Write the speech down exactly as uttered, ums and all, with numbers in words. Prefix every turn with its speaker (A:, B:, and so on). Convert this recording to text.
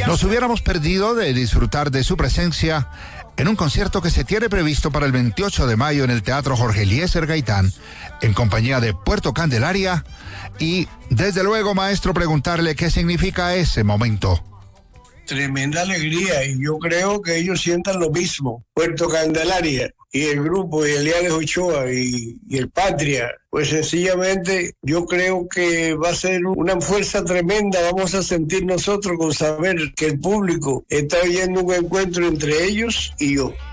A: Nos hubiéramos perdido de disfrutar de su presencia en un concierto que se tiene previsto para el veintiocho de mayo en el Teatro Jorge Eliezer Gaitán, en compañía de Puerto Candelaria, y desde luego, maestro, preguntarle qué significa ese momento.
B: Tremenda alegría, y yo creo que ellos sientan lo mismo. Puerto Candelaria y el grupo, y Eliades Ochoa y, y el Patria, pues sencillamente yo creo que va a ser una fuerza tremenda. Vamos a sentir nosotros con saber que el público está oyendo un encuentro entre ellos y yo.